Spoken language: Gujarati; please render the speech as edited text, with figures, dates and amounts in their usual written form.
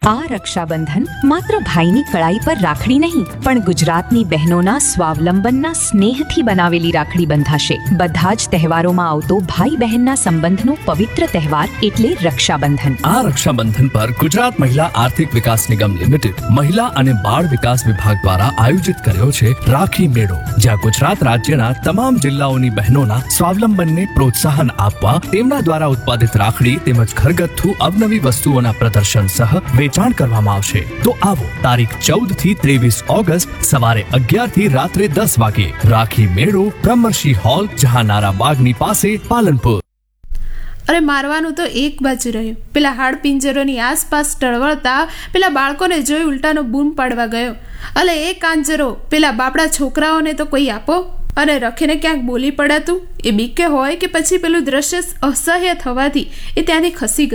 આ રક્ષાબંધન માત્ર ભાઈની કળાઈ પર રાખડી નહીં, પણ ગુજરાતની બહેનોના સ્વાવલંબનના સ્નેહથી બનાવેલી રાખડી બંધાશે. બધા જ તહેવારોમાં આવતો ભાઈ બહેનના સંબંધનો પવિત્ર તહેવાર એટલે રક્ષાબંધન. આ રક્ષાબંધન પર ગુજરાત મહિલા આર્થિક વિકાસ નિગમ લિમિટેડ મહિલા અને બાળ વિકાસ વિભાગ દ્વારા આયોજિત કર્યો છે રાખી મેળો, જ્યાં ગુજરાત રાજ્યના તમામ જિલ્લાઓની બહેનોના સ્વાવલંબનને પ્રોત્સાહન આપવા તેમના દ્વારા ઉત્પાદિત રાખડી તેમજ ઘરગથ્થુ અવનવી વસ્તુઓના પ્રદર્શન સહ વેચાણ કરવામાં આવશે. તો આવો તારીખ 14 થી 23 ઓગસ્ટ સવારે 11 થી રાત્રે 10 વાગે રાખી મેળો, બ્રહ્મર્ષિ હોલ, જહાનારા બાગની પાસે, પાલનપુર. અરે મારવાનું તો એક બાજુ રહ્યું, પેલા હાડપિંજરોની આસપાસ ટળવળતા પેલા બાળકોને જોઈ ઉલટાનો બૂમ પાડવા ગયો. અલે એ કાંજરો, પેલા બાપડા છોકરાઓને તો કોઈ આપો. અને રખીને ક્યાંક બોલી પડાતું એ બીકે હોય કે પછી પેલું દ્રશ્ય અસહ્ય થવાથી એ ત્યાંથી ખસી ગયો.